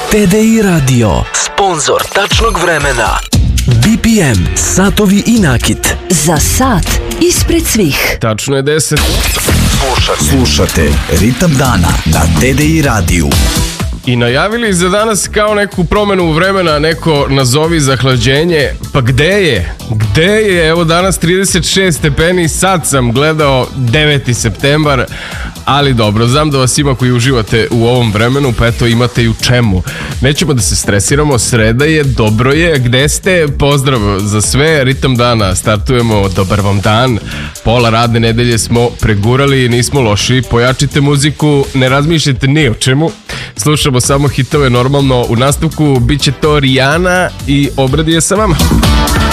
TDI Radio, sponsor tačnog vremena. BPM, satovi i nakit. Za sat ispred svih. Tačno je 10. Slušate Ritam dana na TDI radiju. I najavili za danas kao neku promenu vremena, neko nazovi zahlađenje. Pa gde je? Gde je? Evo danas 36 stepeni, sad sam gledao 9. septembar, ali dobro, znam da vas ima koji uživate u ovom vremenu, pa eto imate i u čemu. Nećemo da se stresiramo, sreda je, dobro je, gde ste? Pozdrav za sve, Ritam dana, startujemo, dobar vam dan. Pola radne nedelje smo pregurali, nismo loši, pojačite muziku, ne razmišljajte ni o čemu. Slušamo samo hitove normalno, u nastavku bit će to Rihanna i Obradi je sa vama.